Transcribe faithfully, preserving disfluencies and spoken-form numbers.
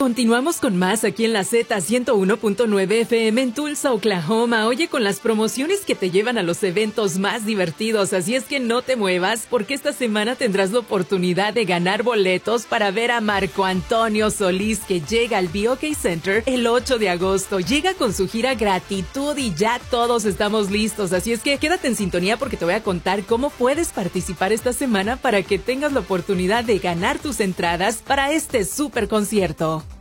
Continuamos con más aquí en la Z ciento uno punto nueve F M en Tulsa, Oklahoma. Oye, con las promociones que te llevan a los eventos más divertidos, así es que no te muevas, porque esta semana tendrás la oportunidad de ganar boletos para ver a Marco Antonio Solís, que llega al B O K Center el ocho de agosto. Llega con su gira Gratitud y ya todos estamos listos, así es que quédate en sintonía porque te voy a contar cómo puedes participar esta semana para que tengas la oportunidad de ganar tus entradas para este super concierto.